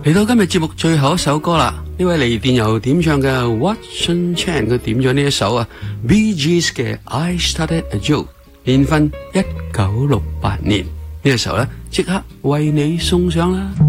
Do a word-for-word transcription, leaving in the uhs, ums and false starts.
嚟到今日節目最後一首歌啦，呢位嚟電郵點唱嘅 Watson Chan 佢點咗呢一首啊 Bee Gees 嘅 I Started a Joke， 年份一九六八年，呢一首咧即刻為你送上啦。